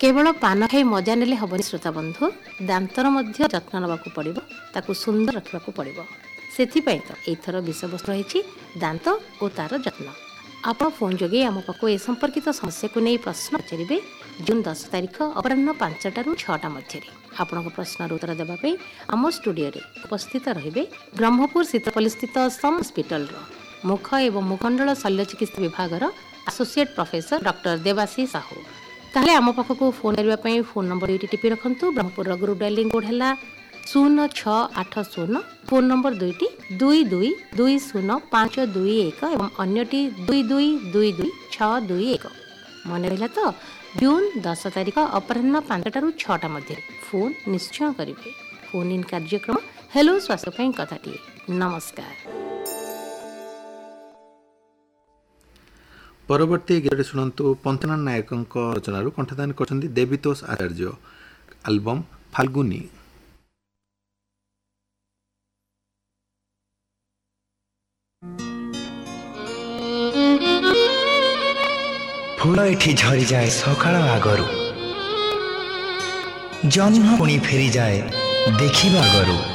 केवल पान खाई मजा नेले हेनी श्रोता बंधु, दांतर मध्य जत्न नवाक पड़ो, ताकू सुंदर रखा पड़ो। से तो एथर विषयवस्तु रही दांत और तार जत्न। आप फोन जोगे आम पाक ए संपर्कित समस्या को नहीं प्रश्न पचारे जून 10 तारिख अपराह 5 ରୁ 6 मध्य आपण प्रश्न उत्तर देवाई आम स्टूडियो उपस्थित रहिबे ब्रह्मपुर शीतपल्ली स्थित सम हॉस्पिटल मुख एवं मुखमंडल शल्य चिकित्सा विभाग associate professor doctor Debashish Sahu. ताहले आम पाखक फोन करने फोन नंबर ये टिपि रखु। ब्रह्मपुर ग्रुप डायलिंग कोड है 0680, फोन नंबर 2टी 22205221 एवं अन्यटी 22222621। मन रहा तो जून 10 तारिख अपराह 5 ରୁ 6 मध्य फोन निश्चय करेंगे। फोन इन कार्यक्रम हेलो स्वास्थ्य कथाटी। नमस्कार। परवर्ती गीत शुणु पंचनाथ नायक रचना कंठदान कर देवीतोष आचार्य, एल्बम फाल्गुनी। फूल एठी झरी जाए सकाळ आगरू, जन्म पुणी फेरी जाए देखिबा आगरू।